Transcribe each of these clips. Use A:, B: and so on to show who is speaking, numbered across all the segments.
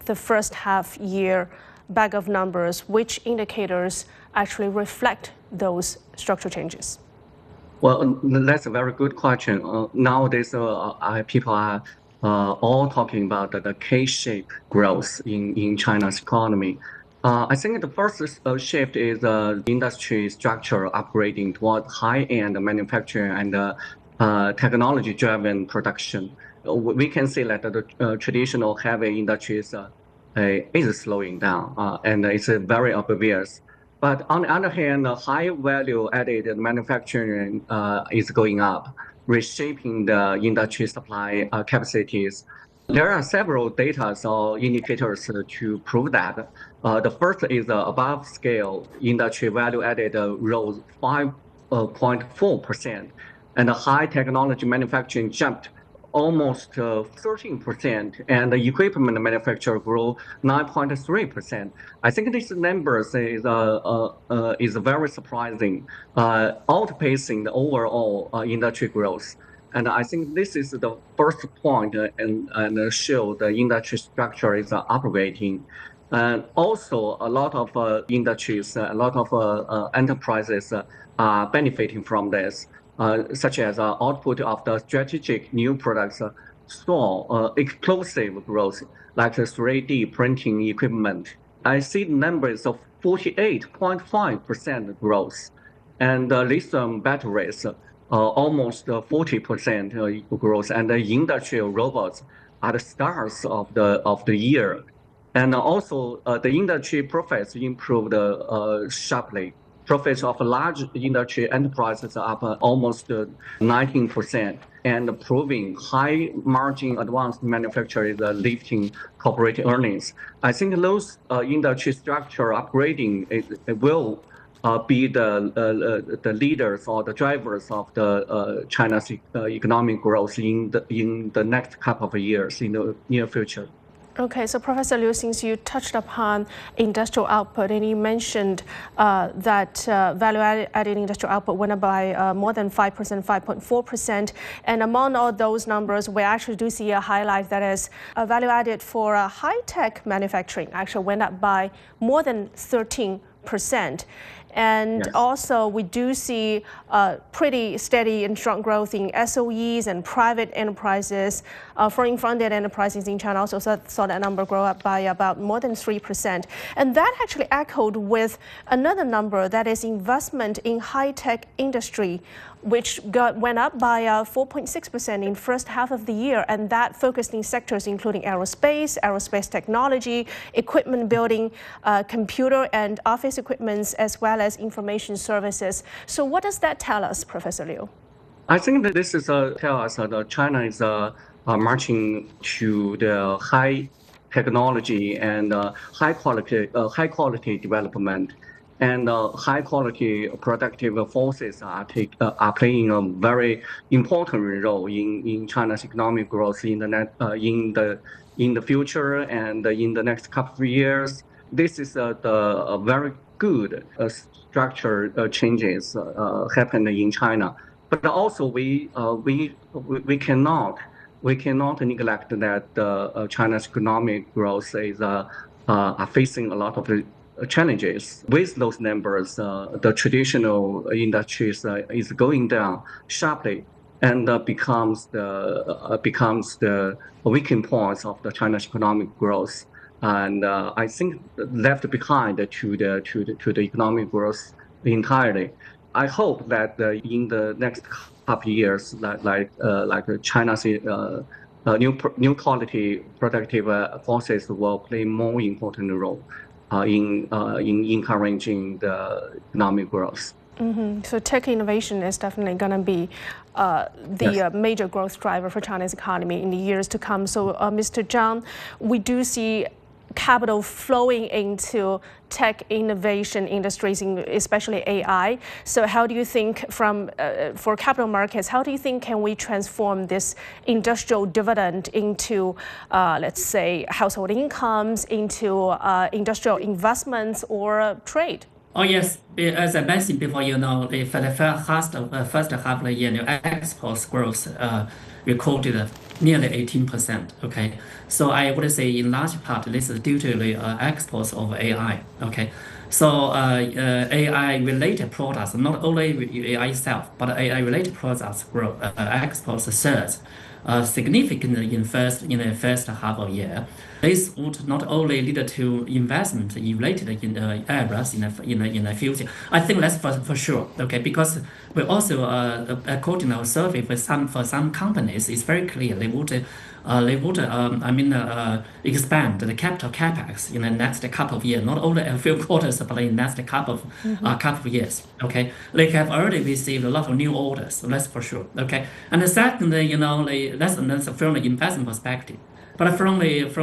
A: the first half year bag of numbers, which indicators actually reflect those structural changes?
B: Well, that's a very good question. Nowadays, people are all talking about the K-shaped growth in China's economy. I think the first shift is the industry structure upgrading toward high-end manufacturing and technology-driven production. We can see that the traditional heavy industries is slowing down, and it's very obvious. But on the other hand, the high value added manufacturing is going up, reshaping the industry supply capacities. There are several data or indicators to prove that. The first is above scale industry value added rose 5.4%, and the high technology manufacturing jumped almost 13%, and the equipment manufacturer grew 9.3%. I think this numbers is very surprising, outpacing the overall industry growth. And I think this is the first point and show the industry structure is upgrading. And also, a lot of industries, a lot of enterprises are benefiting from this. Such as output of the strategic new products saw explosive growth, like 3D printing equipment. I see numbers of 48.5% growth, and lithium batteries almost 40% growth, and the industrial robots are the stars of the year. And also, the industry profits improved sharply. Profits of large industry enterprises are up almost 19%, and proving high margin advanced manufacturers are lifting corporate earnings. I think those industry structure upgrading will be the leaders or the drivers of the China's economic growth in the next couple of years in the near future.
A: Okay, so Professor Liu, since you touched upon industrial output and you mentioned that value-added industrial output went up by more than 5%, 5.4%, and among all those numbers, we actually do see a highlight that is value-added for high-tech manufacturing actually went up by more than 13%. And yes, also, we do see pretty steady and strong growth in SOEs and private enterprises. Foreign-funded enterprises in China also saw that number grow up by about more than 3%. And that actually echoed with another number, that is investment in high-tech industry, which went up by 4.6% in first half of the year, and that focused in sectors including aerospace technology, equipment building, computer and office equipments, as well as information services. So what does that tell us, Professor Liu?
B: I think that this is tell us that China is marching to the high technology and high quality development. And high-quality productive forces are playing a very important role in China's economic growth in the future and in the next couple of years. This is a very good structure changes happening in China. But also we cannot neglect that China's economic growth is facing a lot of challenges. With those numbers, the traditional industries is going down sharply and becomes the weakening points of the China's economic growth. And I think left behind to the economic growth entirely. I hope that in the next couple of years, like China's new quality productive forces will play more important role in encouraging the economic growth.
A: Mm-hmm. So tech innovation is definitely going to be the major growth driver for China's economy in the years to come. So, Mr. Zhang, we do see capital flowing into tech innovation industries, especially AI. So how do you think for capital markets, how do you think can we transform this industrial dividend into, let's say, household incomes, into industrial investments or trade?
C: Oh, yes. As I mentioned before, for the first half of the year, exports growth recorded nearly 18%. Okay, so I would say in large part this is due to the exports of AI. Okay, so AI-related products, not only AI itself, but AI-related products grow, exports surge significantly in the first half of the year. This would not only lead to investment related in areas in the future. I think that's for sure. Okay, because we also according to our survey for some companies, it's very clear they would expand the capital capex in the next couple of years, not only a few quarters, but in the next couple of years. Okay, they have already received a lot of new orders, so that's for sure. Okay, and the second, that's from the investment perspective. But from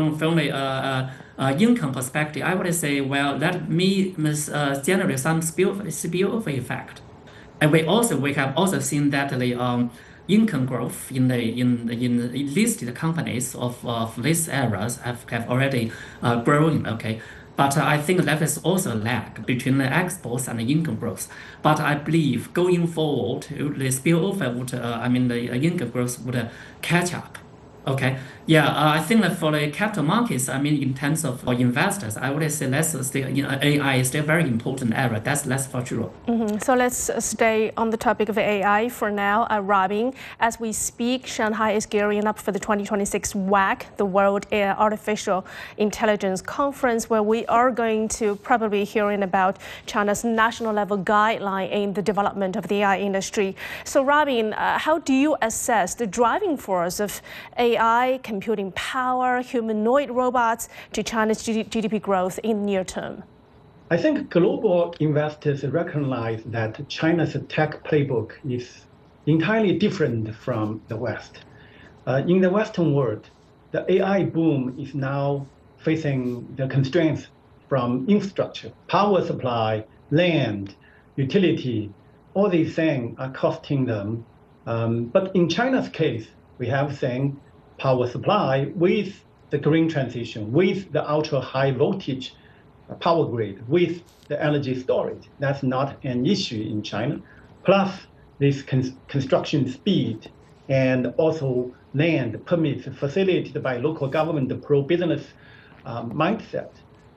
C: the income perspective, I would say, well, that must generate some spillover effect. And we have also seen that the income growth in listed companies of these areas have already growing. Okay, but I think that is also a lag between the exports and the income growth. But I believe going forward, the spillover would, the income growth would catch up. Okay, yeah, I think that for the capital markets, in terms of for investors, I would say that's still, AI is still a very important area. That's for sure.
A: So let's stay on the topic of AI for now. Robin, as we speak, Shanghai is gearing up for the 2026 WAC, the World Artificial Intelligence Conference, where we are going to probably hearing about China's national level guideline in the development of the AI industry. So Robin, how do you assess the driving force of AI, computing power, humanoid robots to China's GDP growth in near term?
D: I think global investors recognize that China's tech playbook is entirely different from the West. In the Western world, the AI boom is now facing the constraints from infrastructure, power supply, land, utility. All these things are costing them. But in China's case, we have seen power supply with the green transition, with the ultra high voltage power grid, with the energy storage. That's not an issue in China. Plus this construction speed and also land permits facilitated by local government, the pro-business mindset.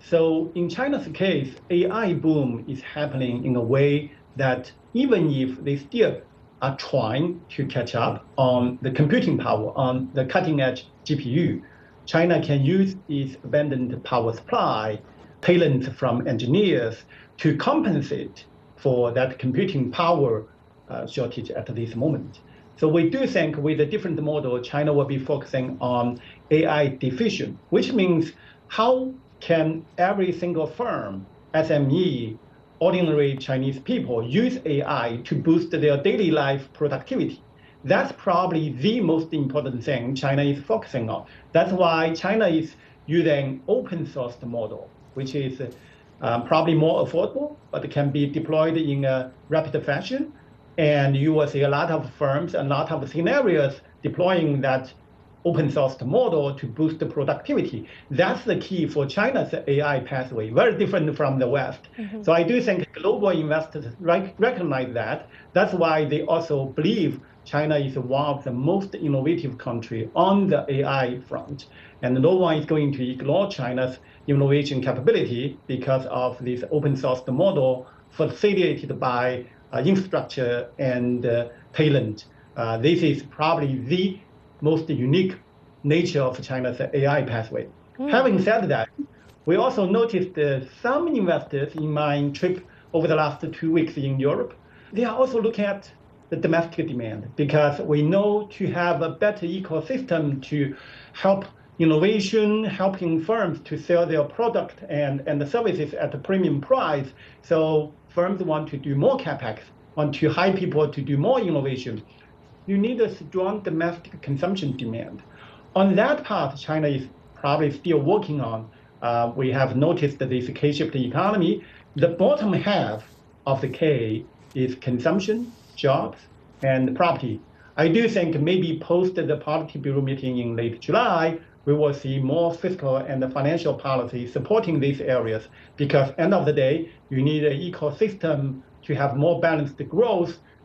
D: So in China's case, AI boom is happening in a way that even if they still are trying to catch up on the computing power, on the cutting edge GPU, China can use its abundant power supply, talent from engineers to compensate for that computing power shortage at this moment. So we do think with a different model, China will be focusing on AI diffusion, which means how can every single firm, SME, ordinary Chinese people use AI to boost their daily life productivity. That's probably the most important thing China is focusing on. That's why China is using open source model, which is probably more affordable, but can be deployed in a rapid fashion. And you will see a lot of firms, a lot of scenarios deploying that open source model to boost the productivity. That's the key for China's AI pathway, very different from the West. So I do think global investors recognize that. That's why they also believe China is one of the most innovative countries on the AI front. And no one is going to ignore China's innovation capability because of this open source model facilitated by infrastructure and talent. This is probably the most unique nature of China's AI pathway. Having said that, we also noticed some investors in my trip over the last 2 weeks in Europe, they are also looking at the domestic demand because we know to have a better ecosystem to help innovation, helping firms to sell their product and the services at a premium price. So firms want to do more capex, want to hire people to do more innovation. You need a strong domestic consumption demand. On that part, China is probably still working on. We have noticed this K-shaped economy. The bottom half of the K is consumption, jobs, and property. I do think maybe post the Politburo meeting in late July, we will see more fiscal and financial policy supporting these areas because end of the day, you need an ecosystem to have more balanced growth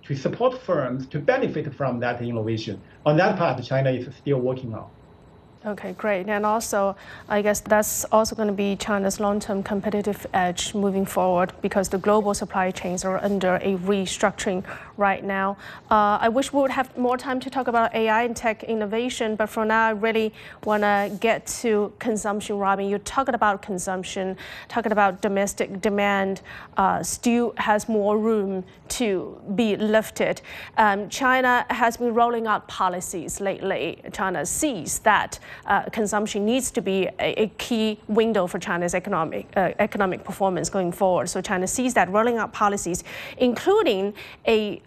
D: to support firms to benefit from that innovation. On that part, China is still working on.
A: Okay, great. And also, I guess that's also going to be China's long-term competitive edge moving forward because the global supply chains are under a restructuring right now. I wish we would have more time to talk about AI and tech innovation, but for now, I really want to get to consumption. Robin, you're talking about consumption, talking about domestic demand still has more room to be lifted. China has been rolling out policies lately. China sees that consumption needs to be a key window for China's economic performance going forward. So China sees that rolling out policies, including a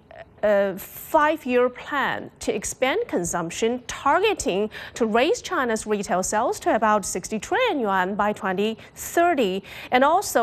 A: 5-year plan to expand consumption, targeting to raise China's retail sales to about 60 trillion yuan by 2030. And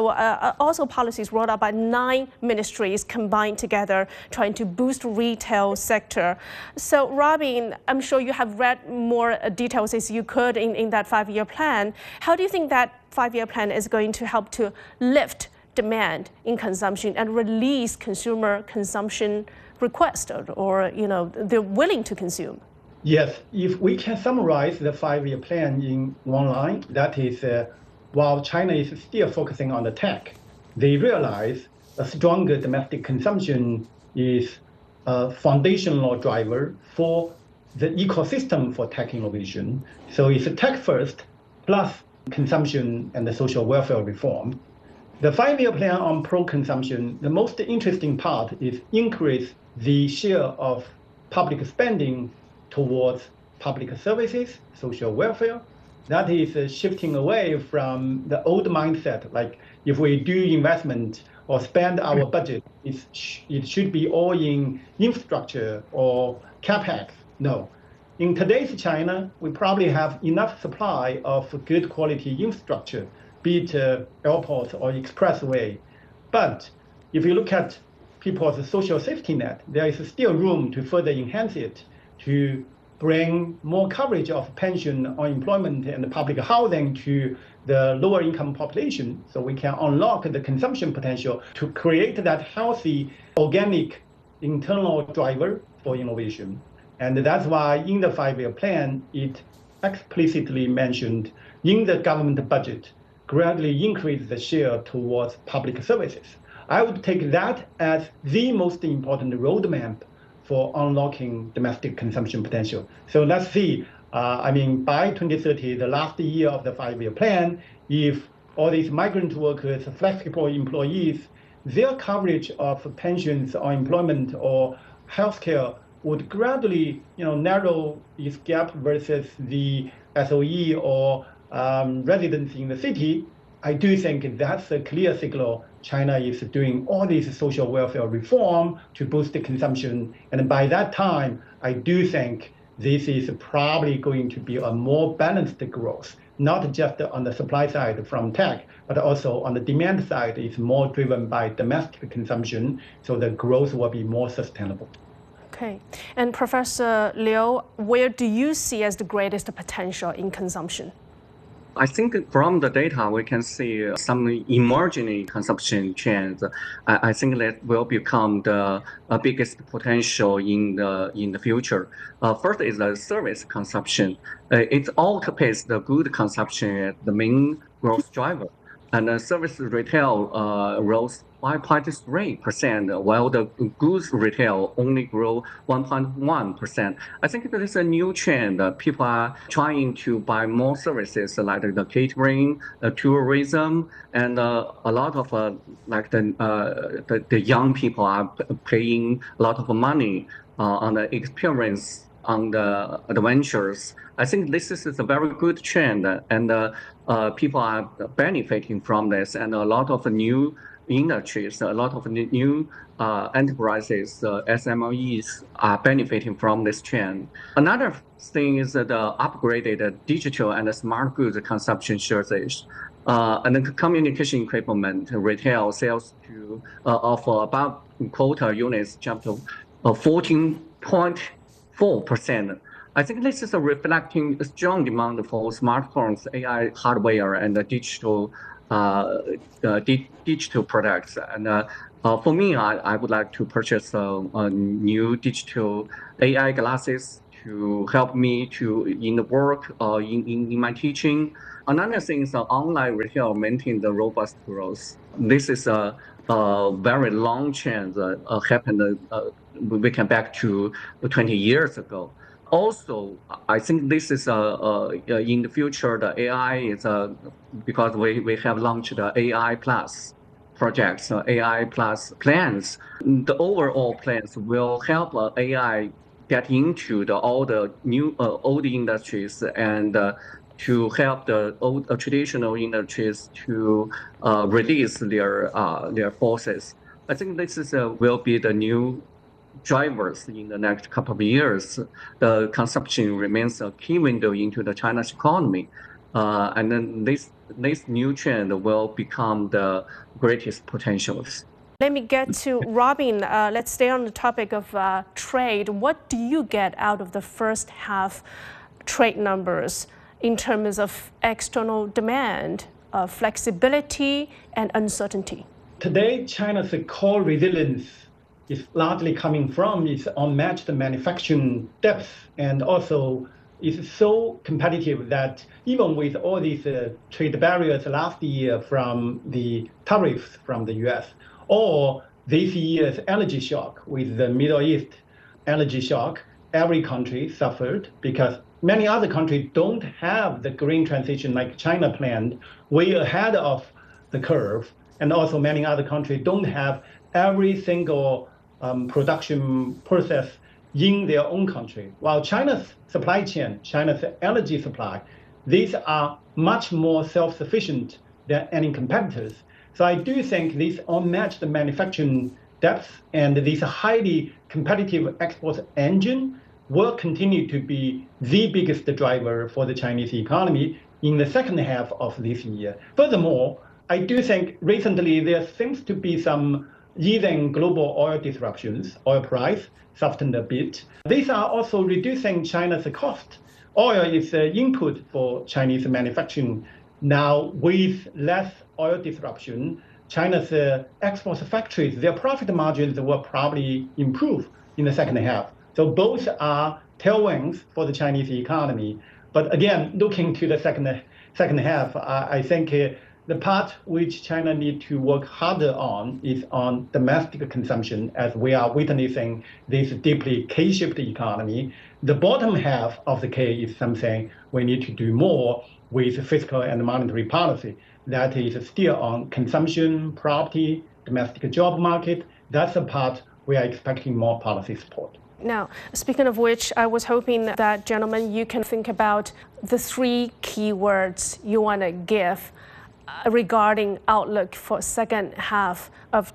A: also policies rolled out by 9 ministries combined together, trying to boost retail sector. So Robin, I'm sure you have read more details as you could in that 5-year plan. How do you think that 5-year plan is going to help to lift demand in consumption and release consumer consumption request, or they're willing to consume?
D: Yes, if we can summarize the 5-year plan in one line, that is, while China is still focusing on the tech, they realize a stronger domestic consumption is a foundational driver for the ecosystem for tech innovation. So it's a tech first plus consumption and the social welfare reform. The 5-year plan on pro-consumption, the most interesting part is increase the share of public spending towards public services, social welfare. That is shifting away from the old mindset, like if we do investment or spend our budget, it should be all in infrastructure or capex. No. In today's China, we probably have enough supply of good quality infrastructure, be it airports or expressway. But if you look at people's social safety net, there is still room to further enhance it, to bring more coverage of pension, unemployment, and public housing to the lower income population, so we can unlock the consumption potential to create that healthy, organic, internal driver for innovation. And that's why in the 5-year plan, it explicitly mentioned in the government budget, gradually increase the share towards public services. I would take that as the most important roadmap for unlocking domestic consumption potential. So let's see, by 2030, the last year of the 5-year plan, if all these migrant workers, flexible employees, their coverage of pensions or employment or healthcare would gradually narrow its gap versus the SOE or residents in the city, I do think that's a clear signal China is doing all these social welfare reform to boost the consumption. And by that time, I do think this is probably going to be a more balanced growth, not just on the supply side from tech, but also on the demand side is more driven by domestic consumption. So the growth will be more sustainable.
A: Okay. And Professor Liu, where do you see as the greatest potential in consumption?
B: I think from the data, we can see some emerging consumption trends. I think that will become the biggest potential in the future. First is the service consumption. It outpaces the good consumption as the main growth driver. And the service retail rose 5.3%, while the goods retail only grew 1.1%. I think there is a new trend. People are trying to buy more services like the catering, tourism, and a lot of the young people are paying a lot of money on the experience, on the adventures. I think this is a very good trend, and people are benefiting from this, and a lot of new industries, a lot of new enterprises, SMEs are benefiting from this trend. Another thing is the upgraded digital and smart goods consumption shortage. And the communication equipment retail sales of about quota units jumped to 14.4%. I think this is reflecting a strong demand for smartphones, AI hardware, and digital products. And For me, I would like to purchase a new digital AI glasses to help me to in the work, in my teaching. Another thing is online retail maintain the robust growth. This is a very long trend that happened. We can back to 20 years ago. Also, I think this is in the future, the AI is because we have launched the AI Plus projects, AI Plus plans. The overall plans will help AI get into all the new old industries and to help the old traditional industries to release their forces. I think this is will be the new drivers in the next couple of years. The consumption remains a key window into the China's economy. And then this new trend will become the greatest potentials.
A: Let me get to Robin. Let's stay on the topic of trade. What do you get out of the first half trade numbers in terms of external demand, flexibility, and uncertainty?
D: Today, China's core resilience is largely coming from its unmatched manufacturing depth, and also is so competitive that even with all these trade barriers last year from the tariffs from the US, or this year's energy shock with the Middle East energy shock, every country suffered because many other countries don't have the green transition like China planned way ahead of the curve. And also many other countries don't have every single production process in their own country. While China's supply chain, China's energy supply, these are much more self-sufficient than any competitors. So I do think this unmatched manufacturing depth and this highly competitive export engine will continue to be the biggest driver for the Chinese economy in the second half of this year. Furthermore, I do think recently there seems to be some easing global oil disruptions. Oil price softened a bit. These are also reducing China's cost. Oil is an input for Chinese manufacturing. Now, with less oil disruption, China's export factories, their profit margins will probably improve in the second half. So both are tailwinds for the Chinese economy. But again, looking to the second half, I think the part which China needs to work harder on is on domestic consumption, as we are witnessing this deeply K-shaped economy. The bottom half of the K is something we need to do more with fiscal and monetary policy. That is still on consumption, property, domestic job market. That's the part we are expecting more policy support.
A: Now, speaking of which, I was hoping that, gentlemen, you can think about the 3 keywords you want to give regarding outlook for second half of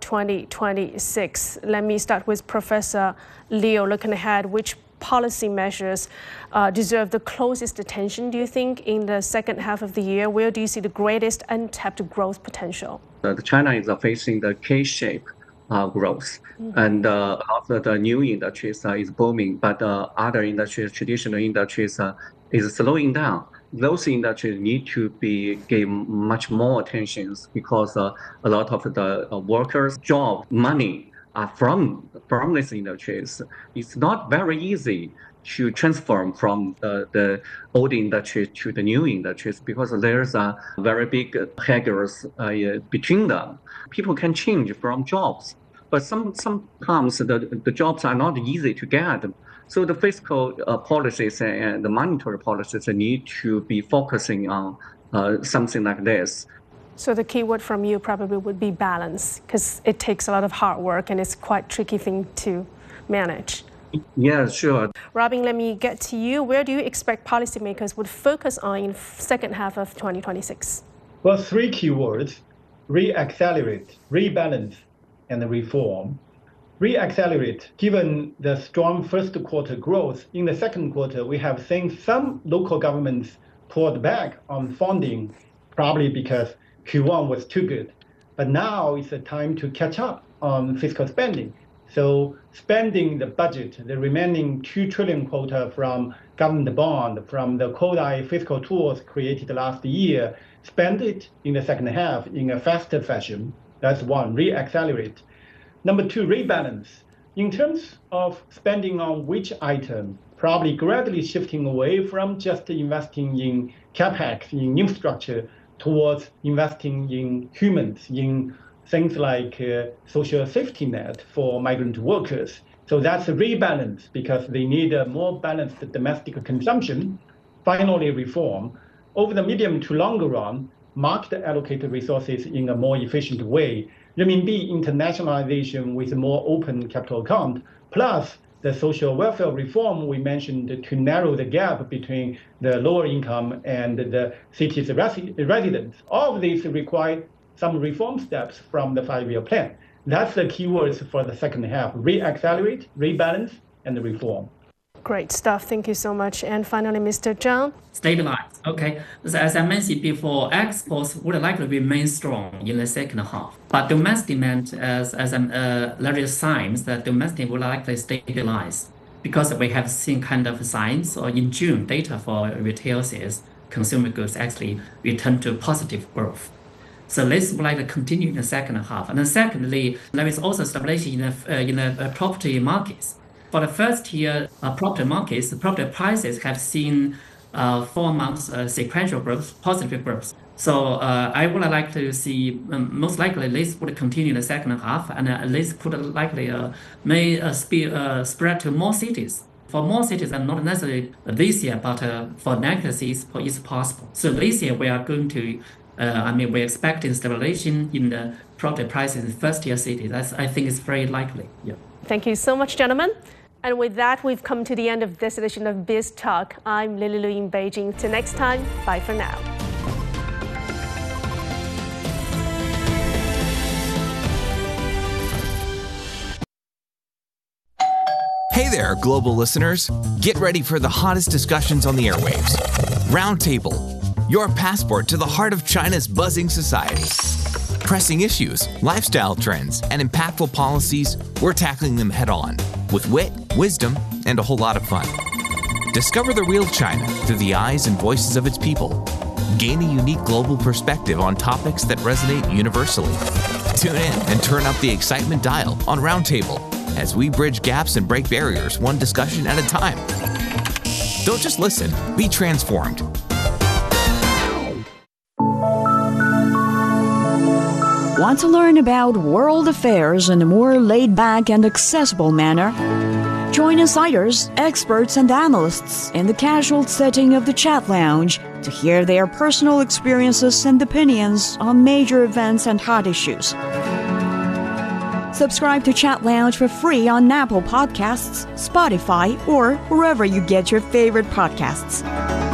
A: 2026. Let me start with Professor Liu. Looking ahead, which policy measures deserve the closest attention, do you think, in the second half of the year? Where do you see the greatest untapped growth potential?
B: China is facing the K-shape growth, and also the new industries is booming, but other industries, traditional industries, is slowing down. Those industries need to be given much more attention because a lot of the workers' job money are from these industries. It's not very easy to transform from the old industries to the new industries because there's a very big hedges between them. People can change from jobs, but sometimes the jobs are not easy to get. So the fiscal policies and the monetary policies need to be focusing on something like this.
A: So the key word from you probably would be balance, because it takes a lot of hard work and it's quite a tricky thing to manage.
B: Yeah, sure.
A: Robin, let me get to you. Where do you expect policymakers would focus on in second half of 2026?
D: Well, 3 keywords: re-accelerate, rebalance, and reform. Re-accelerate, given the strong first quarter growth, in the second quarter, we have seen some local governments pulled back on funding, probably because Q1 was too good. But now is the time to catch up on fiscal spending. So spending the budget, the remaining 2 trillion quota from government bond, from the quota fiscal tools created last year, spend it in the second half in a faster fashion. That's one, re-accelerate. Number two, rebalance. In terms of spending on which item, probably gradually shifting away from just investing in capex, in infrastructure, towards investing in humans, in things like social safety net for migrant workers. So that's a rebalance because they need a more balanced domestic consumption. Finally, reform. Over the medium to longer run, market allocated resources in a more efficient way. Renminbi internationalization with a more open capital account, plus the social welfare reform we mentioned to narrow the gap between the lower income and the city's residents. All of these require some reform steps from the 5-year plan. That's the keywords for the second half: re-accelerate, rebalance, and reform.
A: Great stuff. Thank you so much. And finally, Mr. Zhang.
C: Stabilize. Okay. So as I mentioned before, exports would likely remain strong in the second half. But domestic demand, as there is signs that domestic will likely stabilize because we have seen kind of signs, or in June, data for retail sales, consumer goods actually returned to positive growth. So this will likely continue in the second half. And then secondly, there is also stabilization in the property markets. For the first year property markets, the property prices have seen 4 months sequential growth, positive growth. So I would like to see most likely this would continue in the second half, and this could likely may spread to more cities. For more cities, and not necessarily this year, but for next year, it's possible. So this year we are going to, we're expecting stabilization in the property prices in first-tier cities. I think it's very likely. Yeah.
A: Thank you so much, gentlemen. And with that, we've come to the end of this edition of Biz Talk. I'm Lily Lu in Beijing. Till next time, bye for now.
E: Hey there, global listeners. Get ready for the hottest discussions on the airwaves. Roundtable, your passport to the heart of China's buzzing society. Pressing issues, lifestyle trends, and impactful policies, we're tackling them head on with wit, wisdom, and a whole lot of fun. Discover the real China through the eyes and voices of its people. Gain a unique global perspective on topics that resonate universally. Tune in and turn up the excitement dial on Roundtable as we bridge gaps and break barriers one discussion at a time. Don't just listen, be transformed.
F: Want to learn about world affairs in a more laid-back and accessible manner? Join insiders, experts, and analysts in the casual setting of the Chat Lounge to hear their personal experiences and opinions on major events and hot issues. Subscribe to Chat Lounge for free on Apple Podcasts, Spotify, or wherever you get your favorite podcasts.